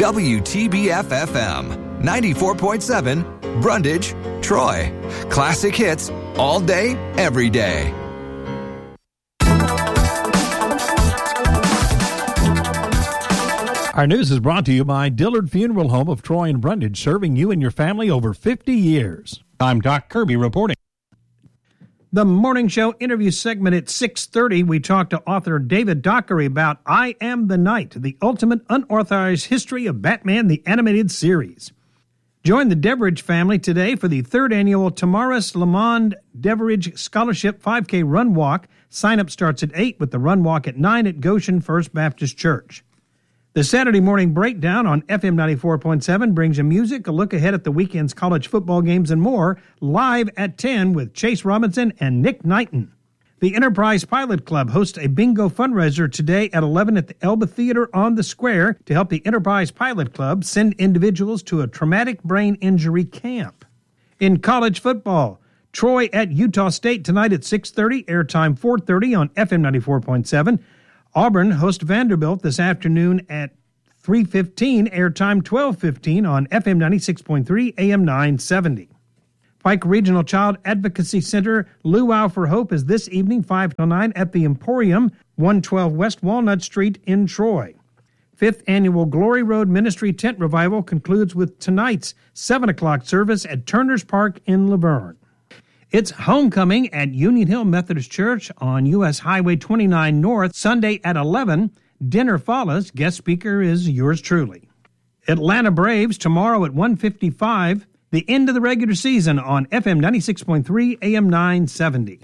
WTBF-FM, 94.7, Brundage, Troy. Classic hits all day, every day. Our news is brought to you by Dillard Funeral Home of Troy and Brundage, serving you and your family over 50 years. I'm Doc Kirby reporting. The morning show interview segment at 6:30, we talked to author David Dockery about I Am the Knight, the ultimate unauthorized history of Batman the Animated Series. Join the Deveridge family today for the 3rd annual Tamaris Lamond Deveridge Scholarship 5K Run Walk. Sign-up starts at 8 with the run walk at 9 at Goshen First Baptist Church. The Saturday morning breakdown on FM 94.7 brings you music, a look ahead at the weekend's college football games, and more, live at 10 with Chase Robinson and Nick Knighton. The Enterprise Pilot Club hosts a bingo fundraiser today at 11 at the Elba Theater on the Square to help the Enterprise Pilot Club send individuals to a traumatic brain injury camp. In college football, Troy at Utah State tonight at 6:30, airtime 4:30 on FM 94.7. Auburn hosts Vanderbilt this afternoon at 3:15, airtime 12:15 on FM 96.3, AM 970. Pike Regional Child Advocacy Center Luau for Hope is this evening 5 to 9 at the Emporium, 112 West Walnut Street in Troy. 5th Annual Glory Road Ministry Tent Revival concludes with tonight's 7 o'clock service at Turner's Park in Laverne. It's homecoming at Union Hill Methodist Church on U.S. Highway 29 North, Sunday at 11. Dinner follows. Guest speaker is yours truly. Atlanta Braves tomorrow at 1:55. The end of the regular season on FM 96.3, AM 970.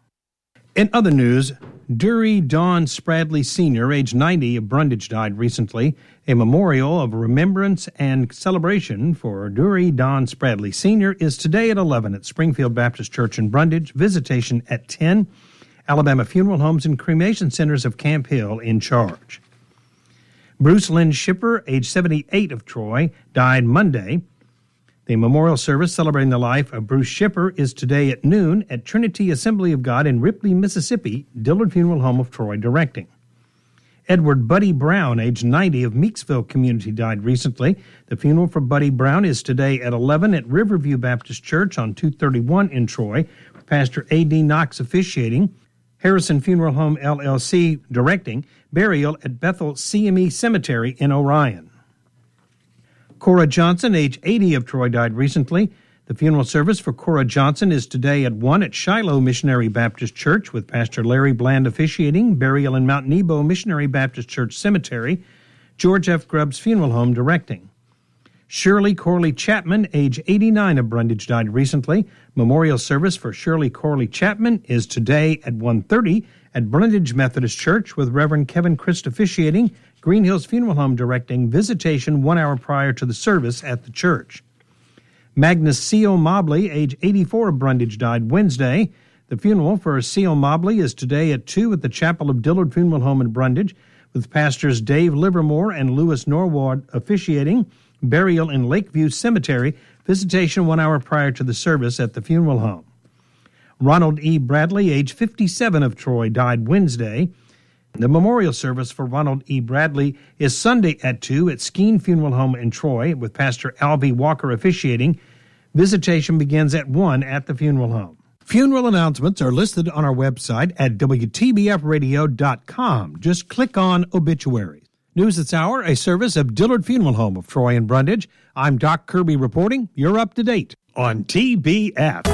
In other news, Dury Don Spradley Sr., age 90, of Brundage, died recently. A memorial of remembrance and celebration for Dury Don Spradley Sr. is today at 11 at Springfield Baptist Church in Brundage. Visitation at 10. Alabama Funeral Homes and Cremation Centers of Camp Hill in charge. Bruce Lynn Shipper, age 78, of Troy, died Monday. The memorial service celebrating the life of Bruce Shipper is today at noon at Trinity Assembly of God in Ripley, Mississippi, Dillard Funeral Home of Troy directing. Edward Buddy Brown, age 90, of Meeksville Community, died recently. The funeral for Buddy Brown is today at 11 at Riverview Baptist Church on 231 in Troy, Pastor A.D. Knox officiating. Harrison Funeral Home, LLC, directing. Burial at Bethel CME Cemetery in Orion. Cora Johnson, age 80, of Troy, died recently. The funeral service for Cora Johnson is today at 1 at Shiloh Missionary Baptist Church with Pastor Larry Bland officiating. Burial in Mount Nebo Missionary Baptist Church Cemetery. George F. Grubbs Funeral Home directing. Shirley Corley Chapman, age 89, of Brundage, died recently. Memorial service for Shirley Corley Chapman is today at 1:30 at Brundage Methodist Church with Reverend Kevin Christ officiating. Green Hills Funeral Home directing. Visitation 1 hour prior to the service at the church. Magnus Seal Mobley, age 84, of Brundage, died Wednesday. The funeral for Seal Mobley is today at 2 at the Chapel of Dillard Funeral Home in Brundage, with pastors Dave Livermore and Louis Norwood officiating. Burial in Lakeview Cemetery. Visitation 1 hour prior to the service at the funeral home. Ronald E. Bradley, age 57, of Troy, died Wednesday. The memorial service for Ronald E. Bradley is Sunday at 2 at Skeen Funeral Home in Troy, with Pastor Alvy Walker officiating. Visitation begins at 1 at the funeral home. Funeral announcements are listed on our website at WTBFradio.com. Just click on Obituaries. News This Hour, a service of Dillard Funeral Home of Troy and Brundage. I'm Doc Kirby reporting. You're up to date on TBF.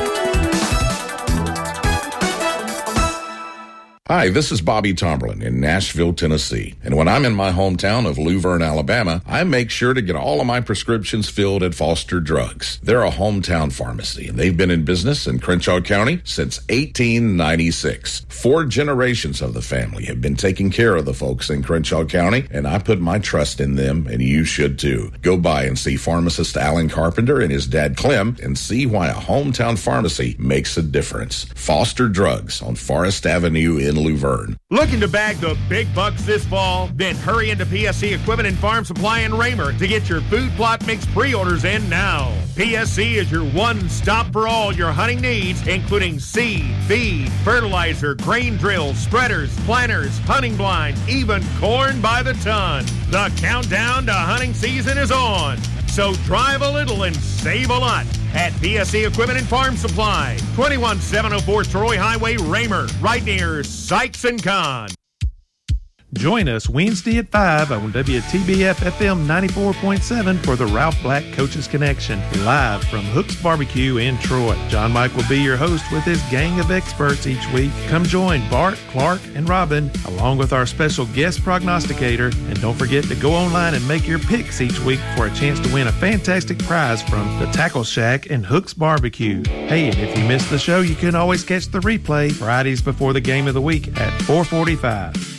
Hi, this is Bobby Tomberlin in Nashville, Tennessee. And when I'm in my hometown of Luverne, Alabama, I make sure to get all of my prescriptions filled at Foster Drugs. They're a hometown pharmacy, and they've been in business in Crenshaw County since 1896. 4 generations of the family have been taking care of the folks in Crenshaw County, and I put my trust in them, and you should too. Go by and see pharmacist Alan Carpenter and his dad Clem and see why a hometown pharmacy makes a difference. Foster Drugs on Forest Avenue in Luverne. Looking to bag the big bucks this fall? Then hurry into PSC Equipment and Farm Supply in Raymer to get your food plot mix pre-orders in now. PSC is your one-stop for all your hunting needs, including seed, feed, fertilizer, grain drills, spreaders, planters, hunting blinds, even corn by the ton. The countdown to hunting season is on. So drive a little and save a lot at PSC Equipment and Farm Supply, 21704 Troy Highway, Raymer, right near Sykes & Kahn. Join us Wednesday at 5 on WTBF FM 94.7 for the Ralph Black Coaches Connection, live from Hook's Barbecue in Troy. John Mike will be your host with his gang of experts each week. Come join Bart, Clark, and Robin, along with our special guest prognosticator. And don't forget to go online and make your picks each week for a chance to win a fantastic prize from the Tackle Shack and Hook's Barbecue. Hey, and if you missed the show, you can always catch the replay Fridays before the game of the week at 4:45.